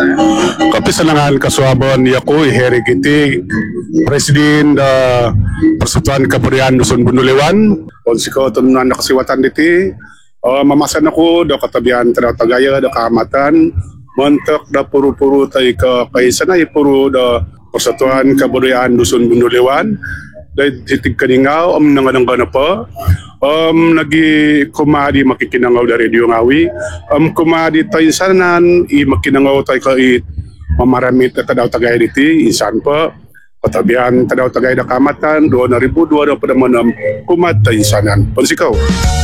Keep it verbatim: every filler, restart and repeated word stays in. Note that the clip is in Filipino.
Kapisalangan kaswabon ni ako iherigiti President uh, Persatuan Kaburian Dusun Bundulewan. Onsi ko tununan na kasiwatan diti. Uh, mamasan ako do katabihan tanaw Tagaya do kaamatan. Montok da puro-puro tay ka kaysa na ipuro do Persatuan Kaburian Dusun Bundulewan. Dahil titig kaningaw, am nanganang gana pa. Um, nagi kumadi makikinangaw da radio ngawi. Um, kumadi tayo sanan, i makinangaw tayo ka i mamaramit na tadaw tagay diti, insan pa. Katabihan tadaw tagay da kamatan, doon na ribu, doon na padamanam, kumad tayo sanan. Pansikaw.